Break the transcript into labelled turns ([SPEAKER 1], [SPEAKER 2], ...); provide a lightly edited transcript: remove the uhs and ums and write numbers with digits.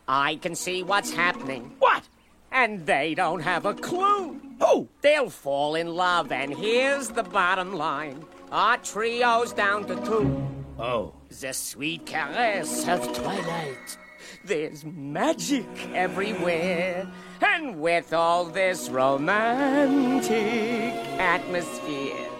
[SPEAKER 1] I can see what's happening.
[SPEAKER 2] What?
[SPEAKER 1] And they don't have a clue.
[SPEAKER 2] Who?
[SPEAKER 1] They'll fall in love, and here's the bottom line. Our trio's down to 2.
[SPEAKER 2] Oh.
[SPEAKER 1] The sweet caress of twilight. There's magic everywhere. And with all this romantic atmosphere,